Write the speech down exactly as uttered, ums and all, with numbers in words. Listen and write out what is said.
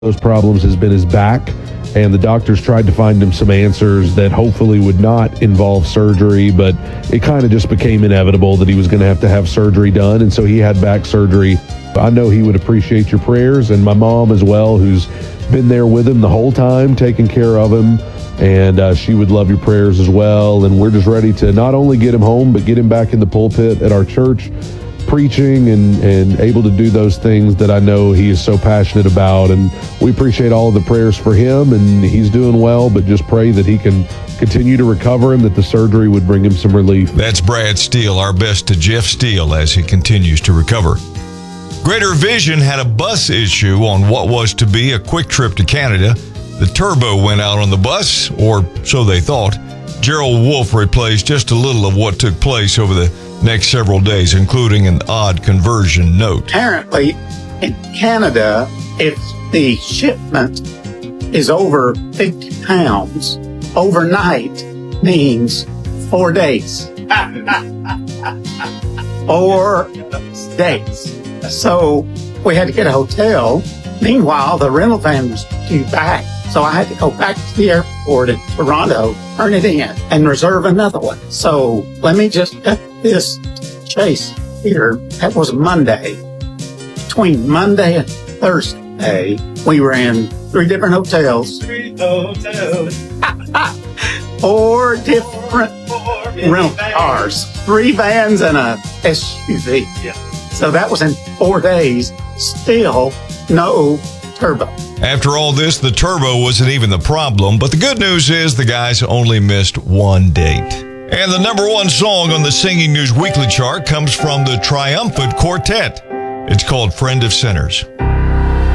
those problems has been his back, and the doctors tried to find him some answers that hopefully would not involve surgery, but it kind of just became inevitable that he was going to have to have surgery done, and so he had back surgery. I know he would appreciate your prayers, and my mom as well, who's been there with him the whole time, taking care of him, and uh, she would love your prayers as well. And we're just ready to not only get him home, but get him back in the pulpit at our church, preaching and, and able to do those things that I know he is so passionate about. And we appreciate all of the prayers for him, and he's doing well, but just pray that he can continue to recover and that the surgery would bring him some relief. That's Brad Steele. Our best to Jeff Steele as he continues to recover. Greater Vision had a bus issue on what was to be a quick trip to Canada. The turbo went out on the bus, or so they thought. Gerald Wolf replays just a little of what took place over the next several days, including an odd conversion note. Apparently, in Canada, if the shipment is over fifty pounds, overnight means four days. Four days. So we had to get a hotel. Meanwhile, the rental van was due back. So I had to go back to the airport in Toronto, turn it in, and reserve another one. So let me just cut this chase here. That was Monday. Between Monday and Thursday, we were in three different hotels. Three hotels. Four different rental cars. Three vans and a S U V. Yeah. So that was in four days. Still no turbo. After all this, the turbo wasn't even the problem, but the good news is the guys only missed one date. And the number one song on the Singing News Weekly chart comes from the Triumphant Quartet. It's called Friend of Sinners.